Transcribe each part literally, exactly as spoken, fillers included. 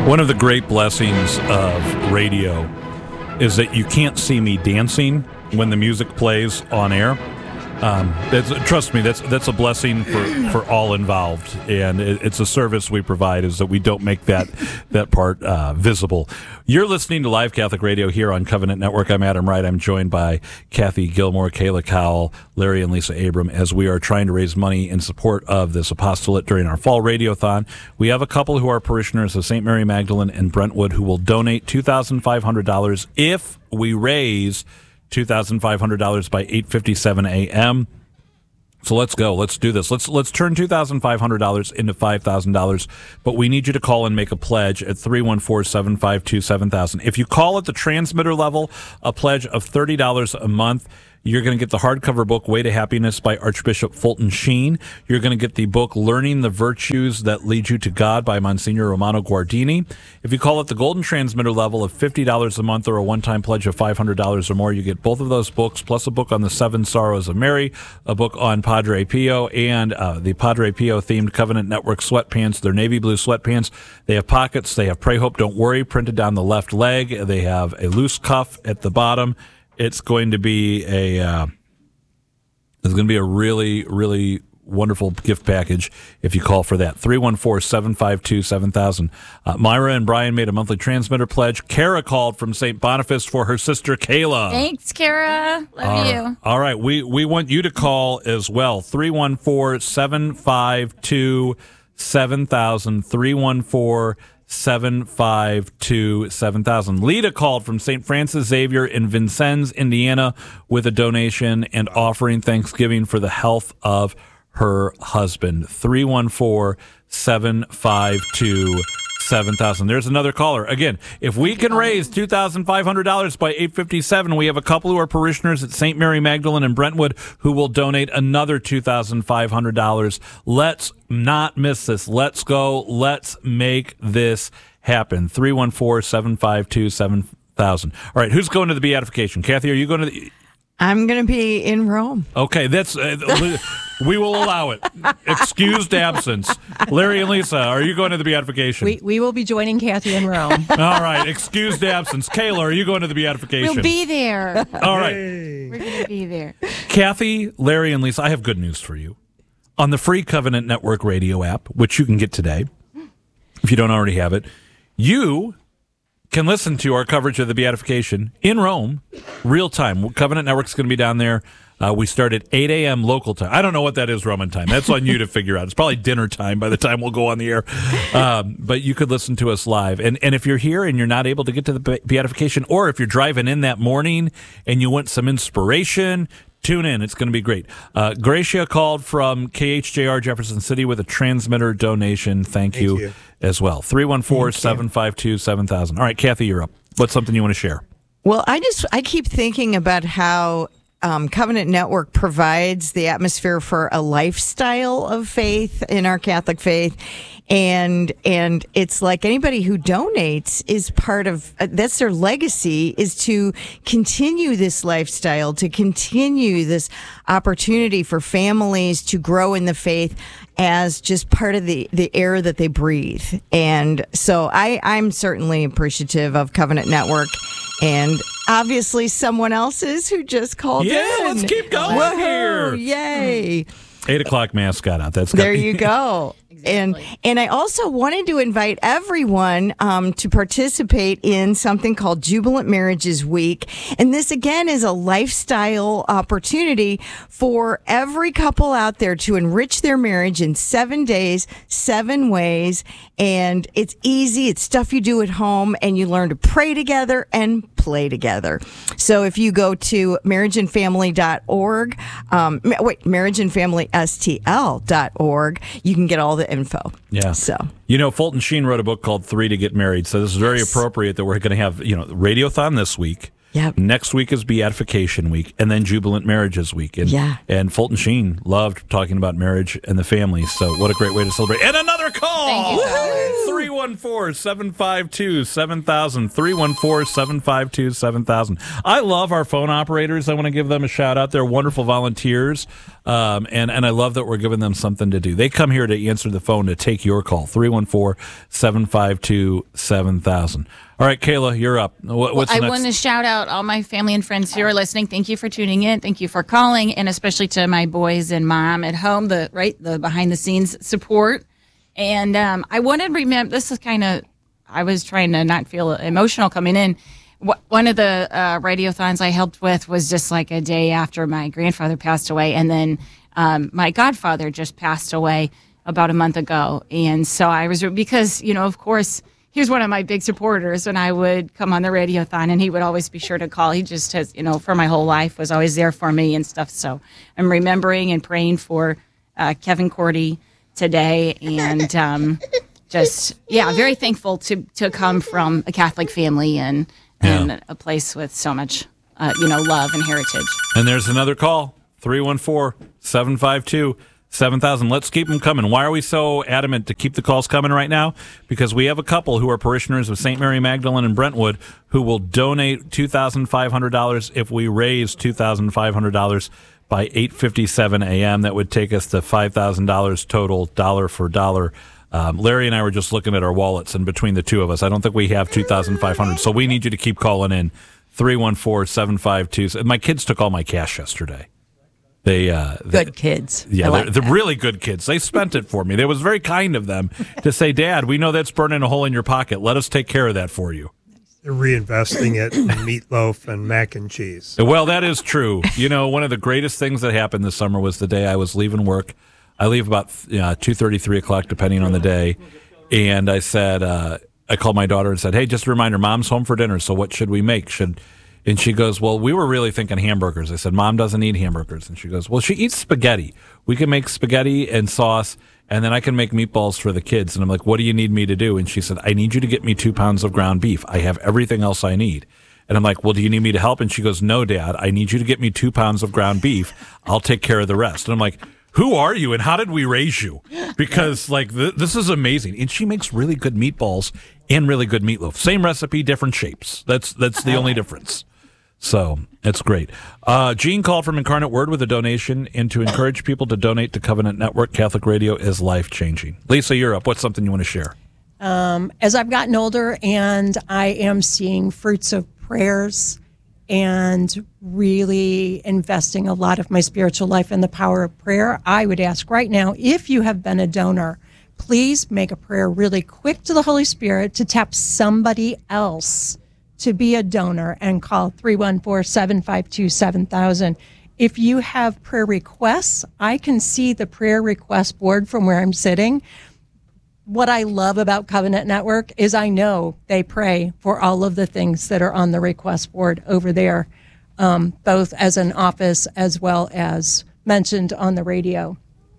One of the great blessings of radio is that you can't see me dancing when the music plays on air. Um, that's, trust me, that's that's a blessing for, for all involved, and it, it's a service we provide is that we don't make that that part uh, visible. You're listening to Live Catholic Radio here on Covenant Network. I'm Adam Wright. I'm joined by Kathy Gilmore, Kayla Cowell, Larry and Lisa Abram as we are trying to raise money in support of this apostolate during our fall radiothon. We have a couple who are parishioners of Saint Mary Magdalene and Brentwood who will donate two thousand five hundred dollars if we raise two thousand five hundred dollars by eight fifty-seven a.m. So let's go. Let's do this. Let's let's turn two thousand five hundred dollars into five thousand dollars, but we need you to call and make a pledge at three one four, seven five two, seven thousand. If you call at the transmitter level, a pledge of thirty dollars a month, you're going to get the hardcover book, Way to Happiness by Archbishop Fulton Sheen. You're going to get the book, Learning the Virtues That Lead You to God by Monsignor Romano Guardini. If you call at the golden transmitter level of fifty dollars a month or a one-time pledge of five hundred dollars or more, you get both of those books, plus a book on the Seven Sorrows of Mary, a book on Padre Pio, and uh, the Padre Pio-themed Covenant Network sweatpants. They're navy blue sweatpants. They have pockets. They have Pray, Hope, Don't Worry printed down the left leg. They have a loose cuff at the bottom. It's going to be a uh, it's going to be a really, really wonderful gift package if you call for that. three one four, seven five two, seven thousand. Uh, Myra and Brian made a monthly transmitter pledge. Kara called from Saint Boniface for her sister Kayla. Thanks, Kara. Love all you. Right. All right. We, we want you to call as well. three one four, seven five two, seven thousand. three one four, seven five two, seven thousand. Lita called from Saint Francis Xavier in Vincennes, Indiana, with a donation and offering thanksgiving for the health of her husband. three one four, seven five two, seven thousand. There's another caller. Again, if we can raise two thousand five hundred dollars by eight fifty-seven, we have a couple who are parishioners at Saint Mary Magdalene and Brentwood who will donate another two thousand five hundred dollars. Let's not miss this. Let's go. Let's make this happen. three one four, seven five two, seven thousand. All right, who's going to the beatification? Kathy, are you going to the... I'm going to be in Rome. Okay, that's... Uh, we will allow it. Excused absence. Larry and Lisa, are you going to the beatification? We we will be joining Kathy in Rome. All right, excused absence. Kayla, are you going to the beatification? We'll be there. All right. We're going to be there. Kathy, Larry, and Lisa, I have good news for you. On the free Covenant Network radio app, which you can get today, if you don't already have it, you can listen to our coverage of the beatification in Rome, real time. Covenant Network's going to be down there. Uh, we start at eight a.m. local time. I don't know what that is Roman time. That's on you to figure out. It's probably dinner time by the time we'll go on the air. Um, but you could listen to us live. And and if you're here and you're not able to get to the beatification, or if you're driving in that morning and you want some inspiration, tune in. It's going to be great. Uh, Gracia called from K H J R Jefferson City with a transmitter donation. Thank, Thank you, you as well. three one four, seven five two, seven thousand. All right, Kathy, you're up. What's something you want to share? Well, I just I keep thinking about how Um, Covenant Network provides the atmosphere for a lifestyle of faith in our Catholic faith. And and it's like anybody who donates is part of, uh, that's their legacy, is to continue this lifestyle, to continue this opportunity for families to grow in the faith as just part of the, the air that they breathe. And so I, I'm certainly appreciative of Covenant Network. And obviously someone else's who just called yeah, in. Yeah, let's keep going Whoa, here. Yay. Eight o'clock mascot out. That's there you go. Exactly. And and I also wanted to invite everyone um, to participate in something called Jubilant Marriages Week. And this, again, is a lifestyle opportunity for every couple out there to enrich their marriage in seven days, seven ways. And it's easy. It's stuff you do at home, and you learn to pray together and play together. So if you go to marriage and family dot org, um, wait, marriage and family S T L dot org, you can get all the info. Yeah. So, you know, Fulton Sheen wrote a book called Three to Get Married. So this is very yes. appropriate that we're going to have, you know, Radiothon this week. Yep. Next week is Beatification Week, and then Jubilant Marriages Week. And, yeah. and Fulton Sheen loved talking about marriage and the family. So what a great way to celebrate. And another call! Thank you, three one four, seven five two, seven thousand. three one four, seven five two, seven thousand. I love our phone operators. I want to give them a shout out. They're wonderful volunteers, um, and, and I love that we're giving them something to do. They come here to answer the phone to take your call. three one four, seven five two, seven thousand. All right, Kayla, you're up. What, what's I the next? want to shout out all my family and friends who are listening. Thank you for tuning in. Thank you for calling, and especially to my boys and mom at home, the right the behind the scenes support. And um, I want to remember, this is kind of, I was trying to not feel emotional coming in. Wh- One of the uh, radiothons I helped with was just like a day after my grandfather passed away, and then um, my godfather just passed away about a month ago. And so I was, because, you know, of course, he was one of my big supporters, and I would come on the radiothon, and he would always be sure to call. He just has, you know, for my whole life was always there for me and stuff. So I'm remembering and praying for uh, Kevin Cordy today, and um, just, yeah, very thankful to, to come from a Catholic family and, and Yeah. a place with so much, uh, you know, love and heritage. And there's another call, three one four, seven five two, seven thousand. Let's keep them coming. Why are we so adamant to keep the calls coming right now? Because we have a couple who are parishioners of Saint Mary Magdalene in Brentwood who will donate two thousand five hundred dollars if we raise two thousand five hundred dollars by eight fifty-seven a.m. That would take us to five thousand dollars total, dollar for dollar. Um, Larry and I were just looking at our wallets, and between the two of us, I don't think we have two thousand five hundred dollars. So we need you to keep calling in, three one four, seven five two. My kids took all my cash yesterday. They uh, they, Good kids. Yeah, I like they're, they're really good kids. They spent it for me. It was very kind of them to say, Dad, we know that's burning a hole in your pocket. Let us take care of that for you. They're reinvesting it in meatloaf and mac and cheese. Well, that is true. You know, one of the greatest things that happened this summer was the day I was leaving work. I leave about uh, two thirty, three o'clock, depending on the day. And I said, uh, I called my daughter and said, hey, just a reminder, Mom's home for dinner, so what should we make? Should And she goes, well, we were really thinking hamburgers. I said, Mom doesn't eat hamburgers. And she goes, well, she eats spaghetti. We can make spaghetti and sauce, and then I can make meatballs for the kids. And I'm like, what do you need me to do? And she said, I need you to get me two pounds of ground beef. I have everything else I need. And I'm like, well, do you need me to help? And she goes, no, Dad, I need you to get me two pounds of ground beef. I'll take care of the rest. And I'm like, who are you and how did we raise you? Because, like, th- this is amazing. And she makes really good meatballs and really good meatloaf. Same recipe, different shapes. That's that's the only difference. So it's great. Uh, Gene called from Incarnate Word with a donation, and to encourage people to donate to Covenant Network, Catholic Radio is life-changing. Lisa, you're up. What's something you want to share? Um, as I've gotten older and I am seeing fruits of prayers and really investing a lot of my spiritual life in the power of prayer, I would ask right now, if you have been a donor, please make a prayer really quick to the Holy Spirit to tap somebody else to be a donor and call three one four, seven five two, seven thousand. If you have prayer requests, I can see the prayer request board from where I'm sitting. What I love about Covenant Network is I know they pray for all of the things that are on the request board over there, um, both as an office as well as mentioned on the radio.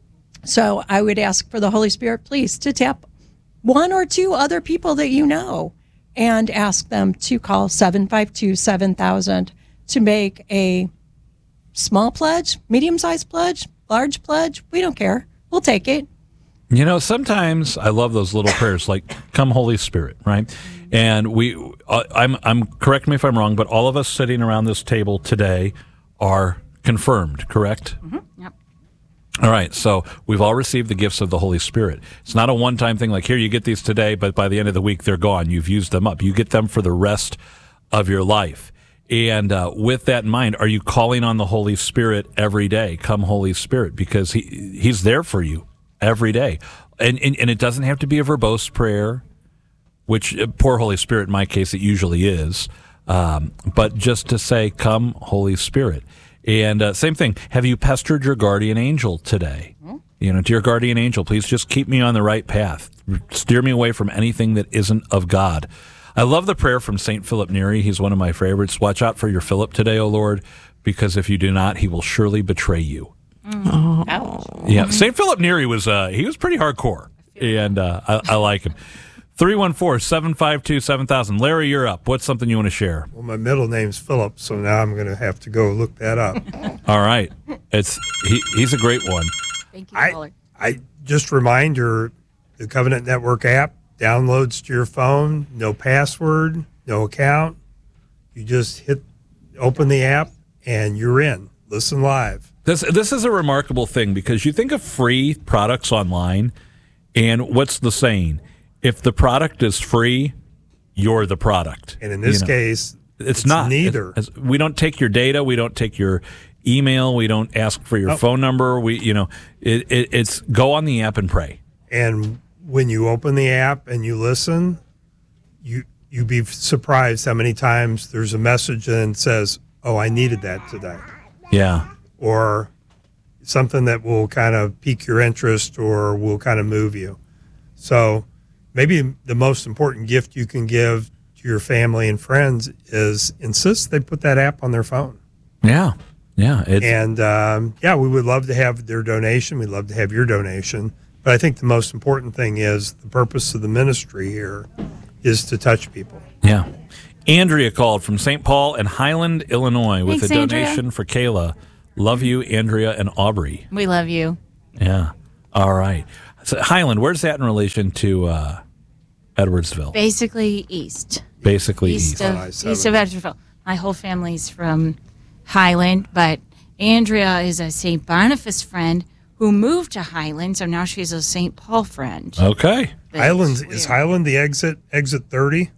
So I would ask for the Holy Spirit, please, to tap one or two other people that you know and ask them to call seven five two, seven thousand to make a small pledge, medium-sized pledge, large pledge. We don't care. We'll take it. You know, sometimes I love those little prayers, like "Come, Holy Spirit," right? And we, uh, I'm, I'm. Correct me if I'm wrong, but all of us sitting around this table today are confirmed, correct? Mm-hmm. Yep. All right, so we've all received the gifts of the Holy Spirit. It's not a one-time thing like, here, you get these today, but by the end of the week, they're gone. You've used them up. You get them for the rest of your life. And uh, with that in mind, are you calling on the Holy Spirit every day? Come, Holy Spirit, because he He's there for you every day. And, and, and it doesn't have to be a verbose prayer, which, uh, poor Holy Spirit, in my case, it usually is. Um, but just to say, come, Holy Spirit. And uh, same thing, have you pestered your guardian angel today? Mm-hmm. You know, dear guardian angel, please just keep me on the right path. Steer me away from anything that isn't of God. I love the prayer from Saint Philip Neri. He's one of my favorites. Watch out for your Philip today, O Lord, because if you do not, he will surely betray you. Mm. Oh. Yeah, Saint Philip Neri was uh, he was pretty hardcore, and uh, I, I like him. three one four, seven five two, seven thousand. Larry, you're up. What's something you want to share? Well, my middle name's Philip, so now I'm going to have to go look that up. All right. It's he, he's a great one. Thank you, I, caller. I just remind your the Covenant Network app downloads to your phone, no password, no account. You just hit, open the app, and you're in. Listen live. This this is a remarkable thing because you think of free products online, and what's the saying? If the product is free, you're the product. And in this You know, case, it's, it's not. neither. It's- it's- we don't take your data. We don't take your email. We don't ask for your Oh. phone number. We, you know, it, it, it's go on the app and pray. And when you open the app and you listen, you you'd be surprised how many times there's a message and it says, "Oh, I needed that today," Yeah. or something that will kind of pique your interest or will kind of move you. So maybe the most important gift you can give to your family and friends is insist they put that app on their phone. Yeah. Yeah. It's, And um, yeah, we would love to have their donation. We'd love to have your donation. But I think the most important thing is the purpose of the ministry here is to touch people. yeah. Andrea called from Saint Paul and Highland, Illinois, with Thanks, a Andrea. donation for Kayla. Love you, Andrea and Aubrey. We love you. Yeah. All right. So Highland, where's that in relation to uh, Edwardsville? Basically, east. Basically East east. of, Oh, I seven. east of Edwardsville. My whole family's from Highland, but Andrea is a Saint Boniface friend who moved to Highland, so now she's a Saint Paul friend. Okay. But Highland it's is weird. Highland the exit exit thirty,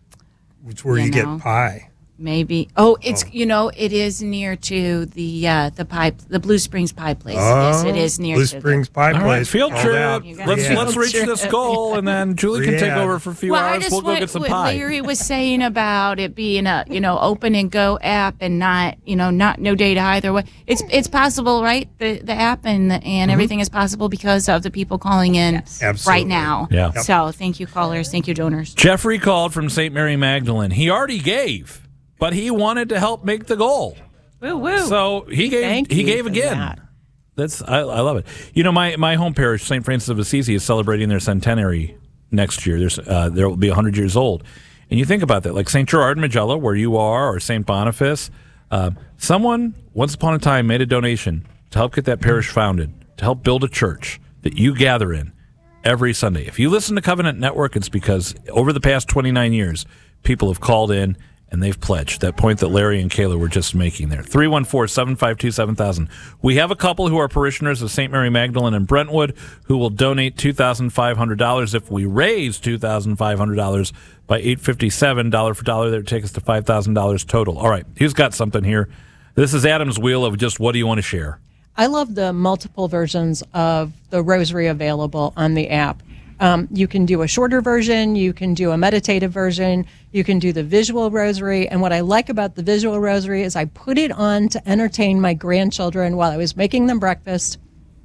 which is where You you, know. get pie. Maybe. Oh, it's you know it is near to the uh, the pie the Blue Springs Pie Place. yes, it is near Blue to Springs Pie All Place. right. Field called trip. out. You got Let's it. let's Field reach trip. this goal, and then Julie can take Yeah. over for a few Well, I hours. just We'll go want get some what pie. Larry was saying about it being a you know open and go app and not you know not no data either way. It's it's possible, right? The the app and the, and everything is possible because of the people calling in Absolutely. right now. Yeah. Yep. So thank you callers, thank you donors. Jeffrey called from Saint Mary Magdalene. He already gave, but he wanted to help make the goal. Woo woo. So he gave. Thank he you gave for again. that. That's I, I love it. You know, my, my home parish, Saint Francis of Assisi, is celebrating their centenary next year. There's uh, there will be one hundred years old, and you think about that, like Saint Gerard Majella, where you are, or Saint Boniface. Uh, someone once upon a time made a donation to help get that parish founded, to help build a church that you gather in every Sunday. If you listen to Covenant Network, it's because over the past twenty-nine years, people have called in and they've pledged. That point that Larry and Kayla were just making there. three one four, seven five two, seven thousand. We have a couple who are parishioners of Saint Mary Magdalene in Brentwood who will donate two thousand five hundred dollars. If we raise two thousand five hundred dollars by eight fifty-seven, dollar for dollar, that would take us to five thousand dollars total. All right, he's got something here. This is Adam's wheel of just what do you want to share? I love the multiple versions of the rosary available on the app. Um, you can do a shorter version, you can do a meditative version, you can do the visual rosary. And what I like about the visual rosary is I put it on to entertain my grandchildren while I was making them breakfast.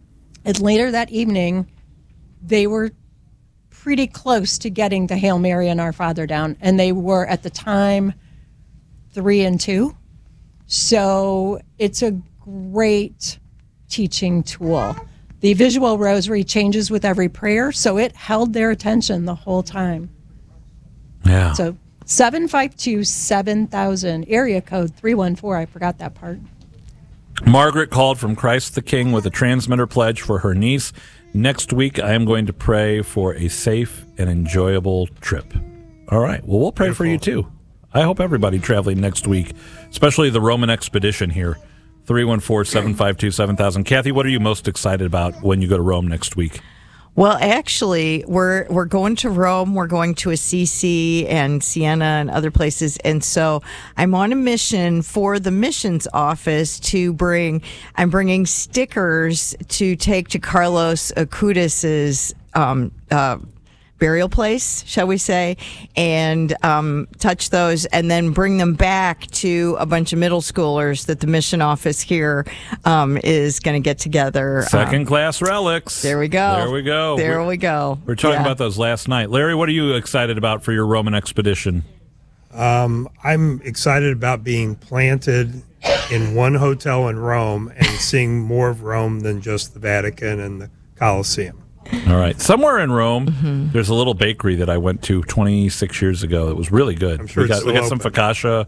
And later that evening, they were pretty close to getting the Hail Mary and Our Father down. And they were, at the time, three and two. So it's a great teaching tool. The visual rosary changes with every prayer, so it held their attention the whole time. Yeah. So seven five two, seven thousand, area code three one four. I forgot that part. Margaret called from Christ the King with a transmitter pledge for her niece. Next week, I am going to pray for a safe and enjoyable trip. All right. Well, we'll pray for you too. I hope everybody traveling next week, especially the Roman expedition here. three one four, seven five two, seven thousand. Kathy, what are you most excited about when you go to Rome next week? Well, actually, we're we're going to Rome. We're going to Assisi and Siena and other places, and so I'm on a mission for the missions office to bring. I'm bringing stickers to take to Carlos Acutis's um, uh, burial place, shall we say, and um, touch those, and then bring them back to a bunch of middle schoolers that the mission office here um, is going to get together. Second Um, class relics. there we go. There we go. There We're- we go. We were talking Yeah. about those last night. Larry, what are you excited about for your Roman expedition? I'm excited about being planted in one hotel in Rome and seeing more of Rome than just the Vatican and the Colosseum. All right. Somewhere in Rome, Mm-hmm. there's a little bakery that I went to twenty-six years ago. It was really good. I'm sure we it's got, we still got some open. focaccia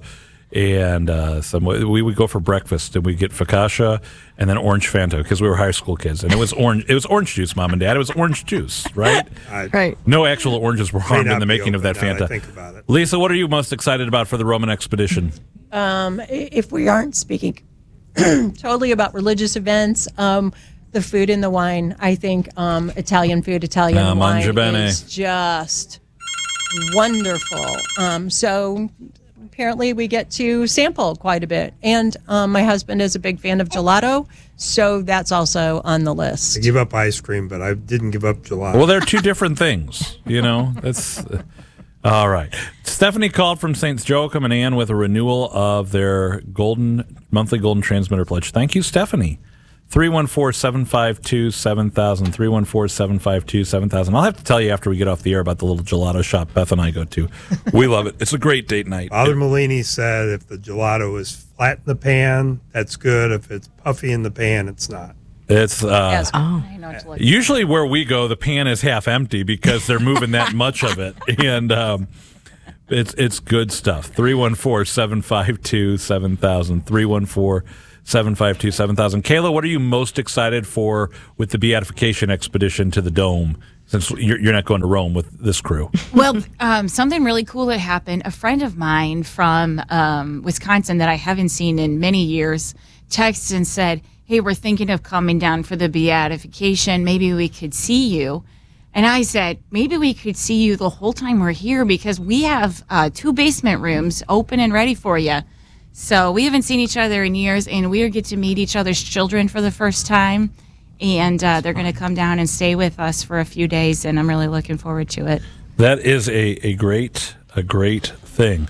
and uh, some. We would go for breakfast, and we'd get focaccia and then orange Fanta because we were high school kids, and it was orange. It was orange juice, Mom and Dad. It was orange juice, right? I Right. No actual oranges were harmed in not the be making of that open now that I Fanta. think about it. Lisa, what are you most excited about for the Roman expedition? Um, if we aren't speaking totally about religious events, um, the food and the wine, I think um, Italian food, Italian Ah, wine mangia bene. is just wonderful. Um, so apparently we get to sample quite a bit. And um, my husband is a big fan of gelato, so that's also on the I list. give up ice cream, but I didn't give up gelato. Well, they're two different things, you know. That's uh, all right. Stephanie called from Saints Joachim and Ann with a renewal of their golden monthly golden transmitter pledge. Thank you, Stephanie. three one four, seven five two, seven thousand. three one four, seven five two, seven thousand. I'll have to tell you after we get off the air about the little gelato shop Beth and I go to. We love it. It's a great date night. Father Malini said if the gelato is flat in the pan, that's good. If it's puffy in the pan, it's not. It's uh, Yes. I know what to look for. usually where we go, the pan is half empty because they're moving that much of it, and um, it's it's good stuff. three one four, seven five two, seven thousand. three one four, seven five two, seven thousand. Kayla, what are you most excited for with the beatification expedition to the Dome? Since you're, you're not going to Rome with this crew. Well, um, something really cool that happened. A friend of mine from um, Wisconsin that I haven't seen in many years texted and said, hey, we're thinking of coming down for the beatification. Maybe we could see you. And I said, maybe we could see you the whole time we're here because we have uh, two basement rooms open and ready for you. So we haven't seen each other in years, and we get to meet each other's children for the first time. And uh, they're going to come down and stay with us for a few days, and I'm really looking forward to it. That is a, a great a great thing.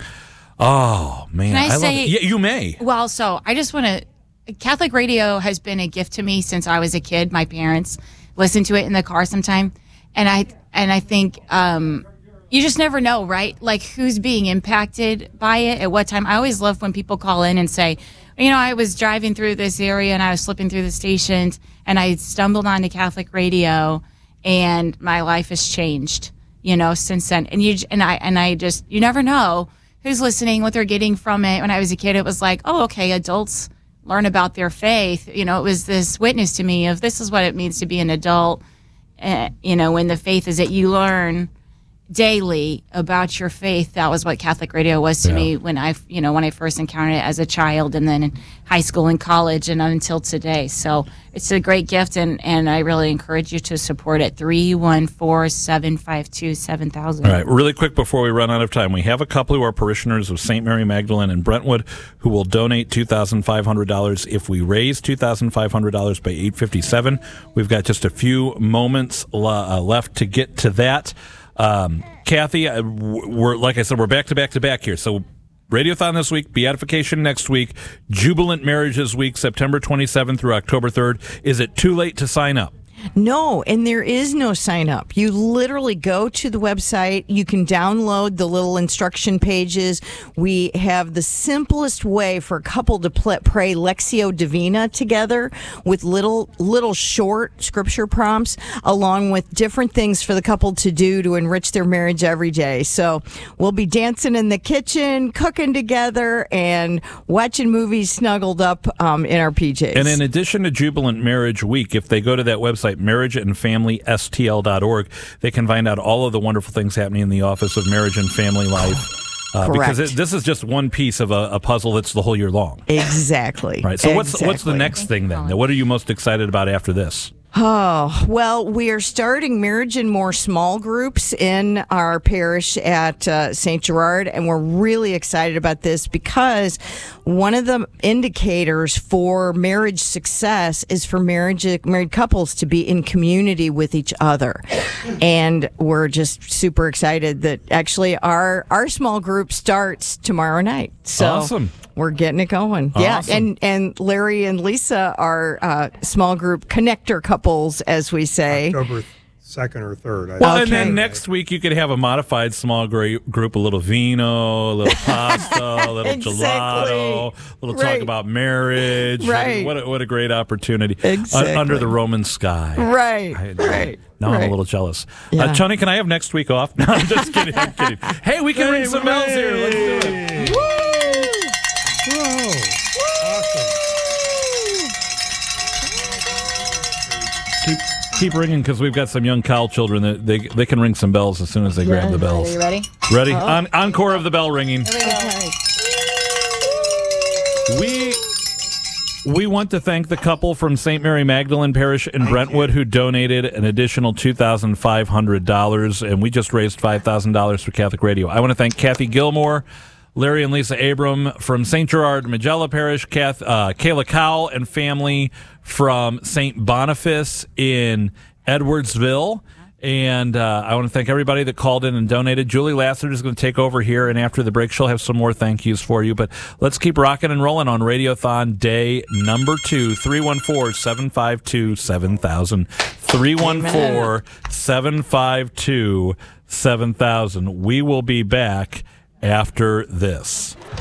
Oh man, Can I love say- it. Yeah, you may. Well, so I just want to. Catholic radio has been a gift to me since I was a kid. My parents listen to it in the car sometime, and I and I think um, you just never know, right? Like who's being impacted by it at what time. I always love when people call in and say, you know, I was driving through this area and I was slipping through the stations and I stumbled onto Catholic radio, and my life has changed, you know, since then. And you and I and I just you never know who's listening, what they're getting from it. When I was a kid, it was like, oh, okay, adults learn about their faith. You know, it was this witness to me of this is what it means to be an adult. Uh, you know, when the faith is that you learn daily about your faith. That was what Catholic radio was to Yeah. me when I, you know, when I first encountered it as a child, and then in high school and college, and until today. So it's a great gift, and, and I really encourage you to support it. three one four, seven five two, seven thousand. All right, really quick before we run out of time, we have a couple who are parishioners of Saint Mary Magdalene in Brentwood who will donate two thousand five hundred dollars if we raise two thousand five hundred dollars by eight fifty-seven. We've got just a few moments uh, left to get to that. Um, Kathy, uh, we're like I said, we're back to back to back here. So Radiothon this week, Beatification next week, Jubilant Marriages Week, September twenty-seventh through October third. Is it too late to sign up? No, and there is no sign up. You literally go to the website. You can download the little instruction pages. We have the simplest way for a couple to pl- pray Lectio Divina together with little little short scripture prompts, along with different things for the couple to do to enrich their marriage every day. So we'll be dancing in the kitchen, cooking together, and watching movies snuggled up um, in our P Js. And in addition to Jubilant Marriage Week, if they go to that website, marriage and family s t l dot org, they can find out all of the wonderful things happening in the Office of Marriage and Family Life. Uh, because it, this is just one piece of a, a puzzle that's the whole year long. Exactly. Right. So what's what's the Exactly. next thing then? What are you most excited about after this? Oh, well, we are starting Marriage and More small groups in our parish at uh, Saint Gerard, and we're really excited about this because one of the indicators for marriage success is for marriage married couples to be in community with each other. And we're just super excited that actually our, our small group starts tomorrow night. So Awesome. we're getting it going. Yeah, Awesome. and and Larry and Lisa are uh, small group connector couples, as we say. October second or third. I Well, think. and then Okay. next week you could have a modified small gra- group, a little vino, a little pasta, a little Exactly. gelato, a little talk Right. about marriage. Right. What a, what a great opportunity. Exactly. Un- under the Roman sky. Right, I- right. Now I'm right. a little jealous. Yeah. Uh, Chunny, can I have next week off? No, I'm just kidding. I'm kidding. Hey, we can ring some bells here. Let's do it. Whoa! Awesome. Keep keep ringing because we've got some young Kyle children that they they can ring some bells as soon as they grab the bells. Are you ready? Ready? On, encore of the bell ringing. Here we go. We we want to thank the couple from Saint Mary Magdalene Parish in Brentwood who donated an additional two thousand five hundred dollars, and we just raised five thousand dollars for Catholic Radio. I want to thank Kathy Gilmore, Larry and Lisa Abram from Saint Gerard Magella Parish, Kath, uh, Kayla Cowell and family from Saint Boniface in Edwardsville. And uh, I want to thank everybody that called in and donated. Julie Lassiter is going to take over here, and after the break, she'll have some more thank yous for you. But let's keep rocking and rolling on Radiothon Day number two, three one four, seven five two, seven thousand. three one four, seven five two, seven thousand. We will be back after this.